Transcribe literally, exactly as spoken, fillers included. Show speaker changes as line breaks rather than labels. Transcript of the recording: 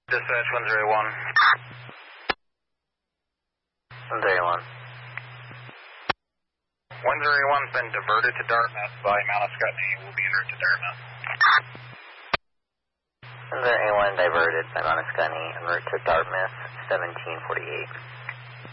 Dispatch one zero one.
one zero one.
one zero one's been diverted to Dartmouth by Mount Scottney. Will be en route to Dartmouth.
one zero one diverted by Mount Scottney en route to Dartmouth, seventeen forty-eight.